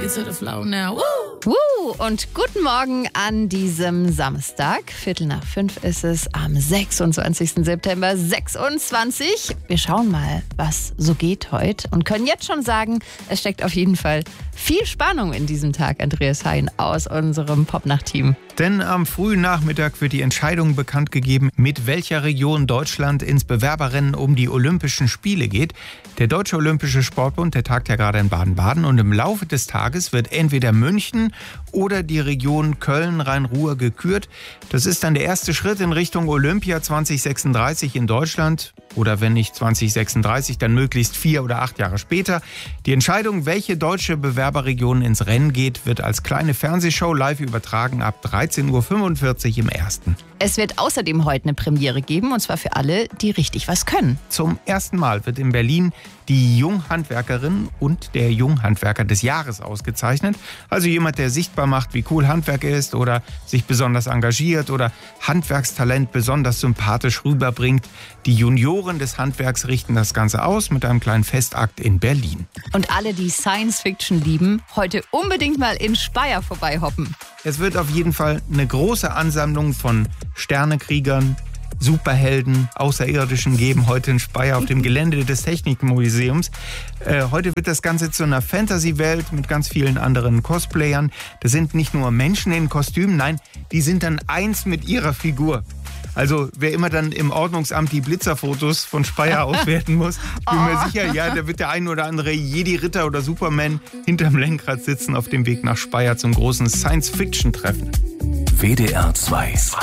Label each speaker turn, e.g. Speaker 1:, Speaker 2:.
Speaker 1: it to the floor now. Woo!
Speaker 2: Und guten Morgen an diesem Samstag. 4:45 ist es am 26. September 26. Wir schauen mal, was so geht heute und können jetzt schon sagen, es steckt auf jeden Fall viel Spannung in diesem Tag, Andreas Hein aus unserem Popnacht-Team.
Speaker 3: Denn am frühen Nachmittag wird die Entscheidung bekannt gegeben, mit welcher Region Deutschland ins Bewerberrennen um die Olympischen Spiele geht. Der Deutsche Olympische Sportbund, der tagt ja gerade in Baden-Baden, und im Laufe des Tages wird entweder München oder die Region Köln-Rhein-Ruhr gekürt. Das ist dann der erste Schritt in Richtung Olympia 2036 in Deutschland. Oder wenn nicht 2036, dann möglichst 4 oder 8 Jahre später. Die Entscheidung, welche deutsche Bewerberregion ins Rennen geht, wird als kleine Fernsehshow live übertragen ab 13:45 Uhr im Ersten.
Speaker 2: Es wird außerdem heute eine Premiere geben, und zwar für alle, die richtig was können.
Speaker 3: Zum ersten Mal wird in Berlin die Junghandwerkerin und der Junghandwerker des Jahres ausgezeichnet. Also jemand, der sichtbar macht, wie cool Handwerk ist oder sich besonders engagiert oder Handwerkstalent besonders sympathisch rüberbringt. Die Junioren des Handwerks richten das Ganze aus mit einem kleinen Festakt in Berlin.
Speaker 2: Und alle, die Science Fiction lieben, heute unbedingt mal in Speyer vorbeihoppen.
Speaker 3: Es wird auf jeden Fall eine große Ansammlung von Sternekriegern, Superhelden, Außerirdischen geben heute in Speyer auf dem Gelände des Technikmuseums. Heute wird das Ganze zu einer Fantasy-Welt mit ganz vielen anderen Cosplayern. Das sind nicht nur Menschen in Kostümen, nein, die sind dann eins mit ihrer Figur. Also wer immer dann im Ordnungsamt die Blitzerfotos von Speyer auswerten muss, ich bin mir sicher, ja, da wird der ein oder andere Jedi-Ritter oder Superman hinterm Lenkrad sitzen auf dem Weg nach Speyer zum großen Science-Fiction-Treffen.
Speaker 4: WDR 2